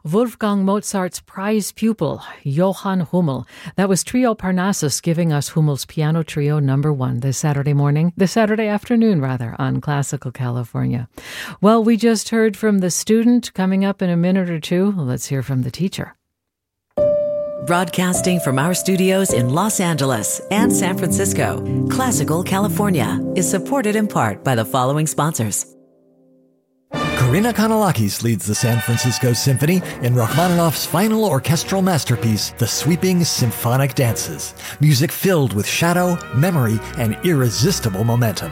Wolfgang Mozart's prize pupil, Johann Hummel. That was Trio Parnassus giving us Hummel's Piano Trio number 1 this Saturday afternoon, on Classical California. Well, we just heard from the student. Coming up in a minute or two, let's hear from the teacher. Broadcasting from our studios in Los Angeles and San Francisco, Classical California is supported in part by the following sponsors. Karina Kanalakis leads the San Francisco Symphony in Rachmaninoff's final orchestral masterpiece, The Sweeping Symphonic Dances. Music filled with shadow, memory, and irresistible momentum.